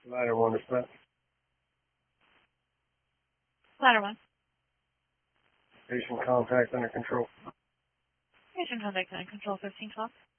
Ladder 1 dispatch. Ladder 1. Patient contact under control. Patient contact under control 1512.